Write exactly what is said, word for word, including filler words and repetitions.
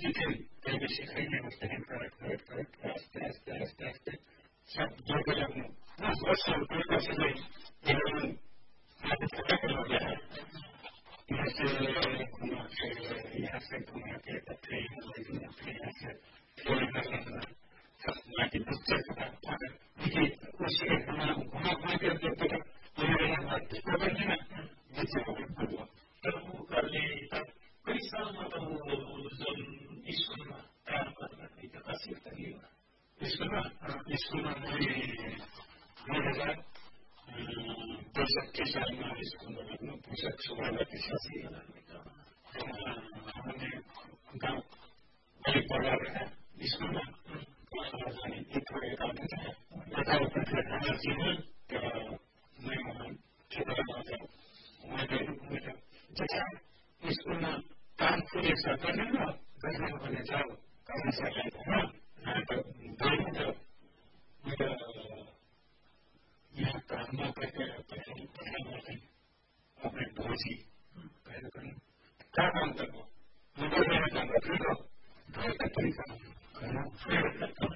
थे पहले सिखाइए उसके दिन करेक्ट करेक्ट करेक्ट आस्ते आस्ते आस्ते आस्ते सब जो गया बहुत साल कोई कैसे नहीं लेकिन आगे पता कर हो गया है यहाँ से घुमा के यहाँ से घुमा के तब फिर यहाँ से यहाँ से फिर यहाँ से सब यहाँ की बच्चे का देखिए उसी घुमा घुमा घुमा के देखते थे मेरे यहाँ बात इसको बनी ना जिससे वो बोलो तब वो कर ले तब कई साल मतलब वो स्कूल में काम करना नहीं था काफी तकलीफ स्कूल में स्कूल में मेरी मेरे साथ पैंसठ साल में स्कूल में अपना पोशाक सुबह की शादी हमने गाँव बड़े परिवार है स्कूल में थोड़े काम बता होता है हमारे जीवन मैं वहाँ छोटा था वहाँ गए जैसा स्कूल में काम खुद एक साथ करने ना करने वाले जाओ करने से हाँ हाँ तो गए तो मेरा यहाँ काम न करके पहले पढ़ने वाले अपने भोजी पहले करने क्या काम करो मुझे मेरा काम कर लो ढाई का तरीका करना